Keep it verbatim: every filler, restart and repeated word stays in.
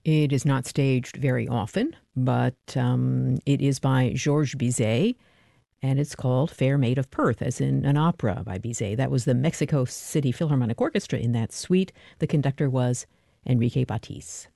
It is not staged very often, but um, it is by Georges Bizet, and it's called Fair Maid of Perth, as in an opera by Bizet. That was the Mexico City Philharmonic Orchestra in that suite. The conductor was Enrique Batis.